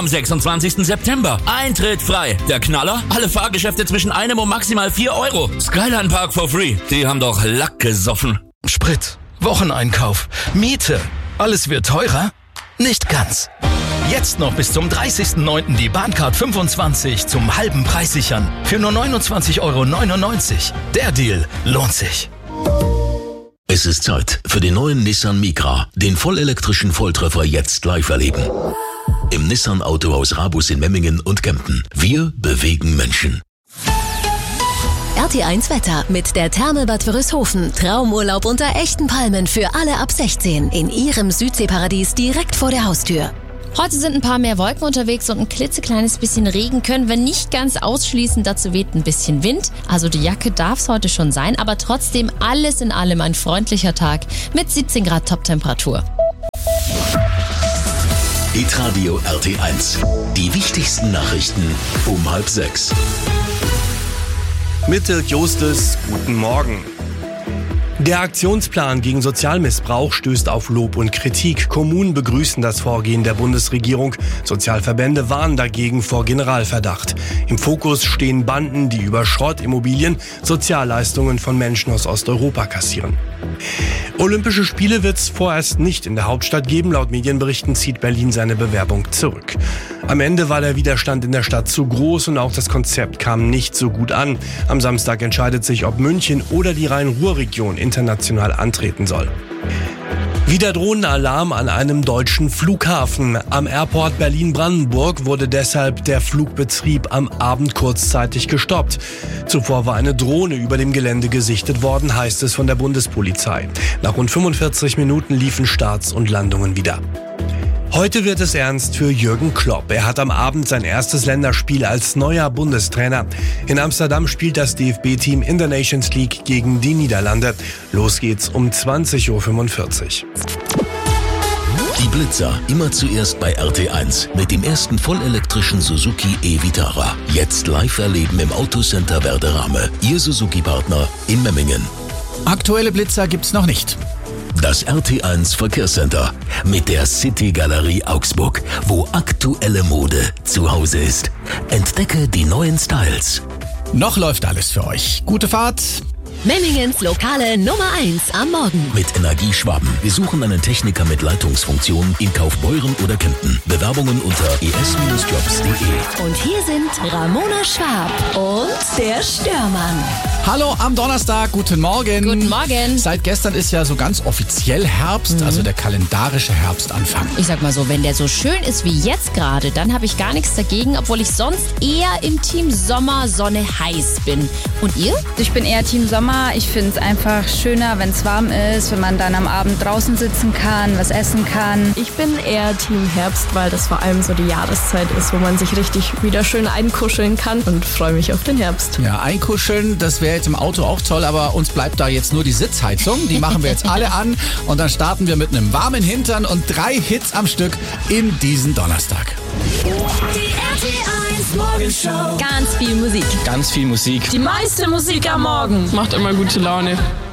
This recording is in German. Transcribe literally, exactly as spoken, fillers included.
Am sechsundzwanzigsten September. Eintritt frei. Der Knaller? Alle Fahrgeschäfte zwischen einem und maximal vier Euro. Skyline Park for free. Die haben doch Lack gesoffen. Sprit, Wocheneinkauf, Miete. Alles wird teurer? Nicht ganz. Jetzt noch bis zum dreißigsten neunten die Bahncard fünfundzwanzig zum halben Preis sichern. Für nur neunundzwanzig Euro neunundneunzig. Der Deal lohnt sich. Es ist Zeit für den neuen Nissan Micra, den vollelektrischen Volltreffer jetzt live erleben. Im Nissan Autohaus Rabus in Memmingen und Kempten. Wir bewegen Menschen. R T eins Wetter mit der Therme Bad Wörishofen. Traumurlaub unter echten Palmen für alle ab sechzehn. In Ihrem Südseeparadies direkt vor der Haustür. Heute sind ein paar mehr Wolken unterwegs und ein klitzekleines bisschen Regen können wir nicht ganz ausschließen. Dazu weht ein bisschen Wind. Also die Jacke darf es heute schon sein, aber trotzdem alles in allem ein freundlicher Tag mit siebzehn Grad Toptemperatur. Hitradio R T eins. Die wichtigsten Nachrichten um halb sechs. Mit Dirk Jostes, guten Morgen. Der Aktionsplan gegen Sozialmissbrauch stößt auf Lob und Kritik. Kommunen begrüßen das Vorgehen der Bundesregierung. Sozialverbände warnen dagegen vor Generalverdacht. Im Fokus stehen Banden, die über Schrottimmobilien Sozialleistungen von Menschen aus Osteuropa kassieren. Olympische Spiele wird es vorerst nicht in der Hauptstadt geben. Laut Medienberichten zieht Berlin seine Bewerbung zurück. Am Ende war der Widerstand in der Stadt zu groß und auch das Konzept kam nicht so gut an. Am Samstag entscheidet sich, ob München oder die Rhein-Ruhr-Region international antreten soll. Wieder Drohnenalarm an einem deutschen Flughafen. Am Airport Berlin-Brandenburg wurde deshalb der Flugbetrieb am Abend kurzzeitig gestoppt. Zuvor war eine Drohne über dem Gelände gesichtet worden, heißt es von der Bundespolizei. Nach rund fünfundvierzig Minuten liefen Starts und Landungen wieder. Heute wird es ernst für Jürgen Klopp. Er hat am Abend sein erstes Länderspiel als neuer Bundestrainer. In Amsterdam spielt das D F B-Team in der Nations League gegen die Niederlande. Los geht's um zwanzig Uhr fünfundvierzig. Die Blitzer immer zuerst bei R T eins mit dem ersten vollelektrischen Suzuki e-Vitara. Jetzt live erleben im Autocenter Werderame. Ihr Suzuki-Partner in Memmingen. Aktuelle Blitzer gibt's noch nicht. Das R T eins Verkehrscenter mit der City Galerie Augsburg, wo aktuelle Mode zu Hause ist. Entdecke die neuen Styles. Noch läuft alles für euch. Gute Fahrt. Memmingens lokale Nummer eins am Morgen. Mit Energie Schwaben. Wir suchen einen Techniker mit Leitungsfunktion in Kaufbeuren oder Kempten. Bewerbungen unter e s jobs punkt de. Und hier sind Ramona Schwab und der Störmann. Hallo am Donnerstag, guten Morgen. Guten Morgen. Seit gestern ist ja so ganz offiziell Herbst, Mhm. also der kalendarische Herbstanfang. Ich sag mal so, wenn der so schön ist wie jetzt gerade, dann habe ich gar nichts dagegen, obwohl ich sonst eher im Team Sommer, Sonne, heiß bin. Und ihr? Ich bin eher Team Sommer. Ich finde es einfach schöner, wenn es warm ist, wenn man dann am Abend draußen sitzen kann, was essen kann. Ich bin eher Team Herbst, weil das vor allem so die Jahreszeit ist, wo man sich richtig wieder schön einkuscheln kann und freue mich auf den Herbst. Ja, einkuscheln, das wäre jetzt im Auto auch toll, aber uns bleibt da jetzt nur die Sitzheizung. Die machen wir jetzt alle an und dann starten wir mit einem warmen Hintern und drei Hits am Stück in diesen Donnerstag. Die R T eins Morgenshow. Ganz viel Musik. Ganz viel Musik. Die meiste Musik am Morgen macht immer gute Laune.